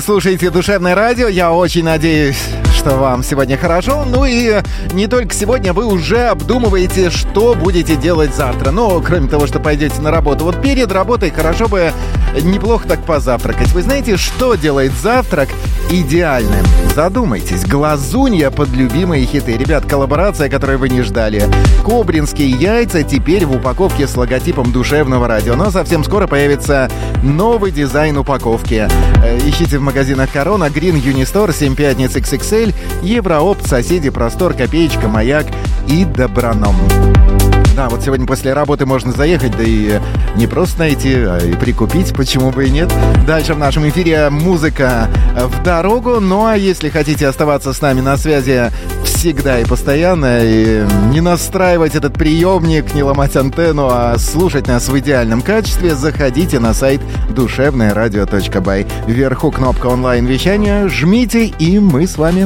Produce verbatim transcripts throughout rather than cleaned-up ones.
Вы слушаете Душевное радио. Я очень надеюсь, что вам сегодня хорошо. Ну и не только сегодня, вы уже обдумываете, что будете делать завтра. Ну, кроме того, что пойдете на работу. Вот перед работой хорошо бы неплохо так позавтракать. Вы знаете, что делает завтрак идеальным? Задумайтесь. Глазунья под любимые хиты. Ребят, коллаборация, которую вы не ждали. Кобринские яйца теперь в упаковке с логотипом Душевного радио. Но совсем скоро появится новый дизайн упаковки. Ищите в магазинах Корона, Green Unistore, семь пятниц икс икс эль, Евроопт, Соседи, Простор, Копеечка, Маяк и Доброном. Да, вот сегодня после работы можно заехать, да и не просто найти, а и прикупить, почему бы и нет. Дальше в нашем эфире музыка в дорогу. Ну а если хотите оставаться с нами на связи всегда и постоянно, и не настраивать этот приемник, не ломать антенну, а слушать нас в идеальном качестве, заходите на сайт душевное радио точка бай. Вверху кнопка онлайн-вещания, жмите, и мы с вами.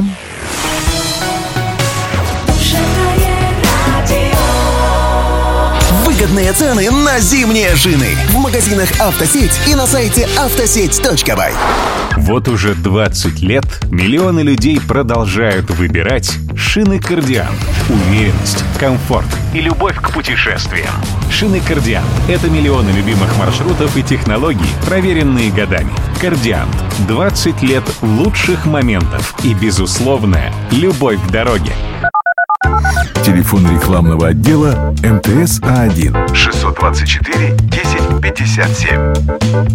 Выгодные цены на зимние шины в магазинах «Автосеть» и на сайте автосеть точка бай. Вот уже двадцать лет миллионы людей продолжают выбирать шины «Кардиант». Уверенность, комфорт и любовь к путешествиям. Шины «Кардиант» — это миллионы любимых маршрутов и технологий, проверенные годами. «Кардиант» — двадцать лет лучших моментов и безусловная любовь к дороге. Телефон рекламного отдела эм тэ эс А один шестьсот двадцать четыре десять пятьдесят семь.